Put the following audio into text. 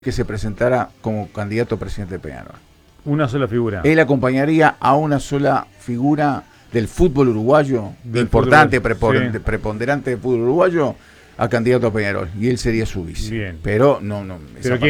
que se presentara como candidato a presidente de Peñarol. Una sola figura. Él acompañaría a una sola figura del fútbol uruguayo, importante, preponderante del fútbol uruguayo, a candidato a Peñarol. Y él sería su vice. Bien. Pero no. ¿Pero